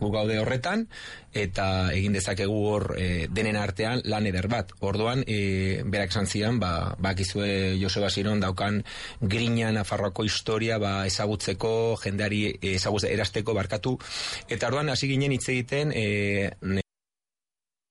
gu gaude horretan, eta egin dezakegu hor denen artean lan eder bat. Orduan, berak esan zidan, bakizue Joseba Siron daukan grina Nafarroako historia ezagutzeko, jendeari erasteko barkatu, eta orduan hasi ginen hitz egiten